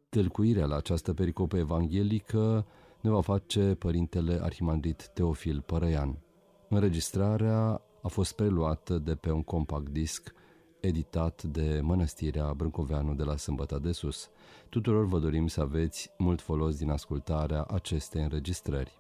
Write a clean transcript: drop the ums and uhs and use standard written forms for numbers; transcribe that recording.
Tâlcuirea la această pericopă evanghelică ne va face părintele arhimandrit Teofil Părăian. Înregistrarea a fost preluată de pe un compact disc editat de Mănăstirea Brâncoveanu de la Sâmbăta de Sus. Tuturor vă dorim să aveți mult folos din ascultarea acestei înregistrări.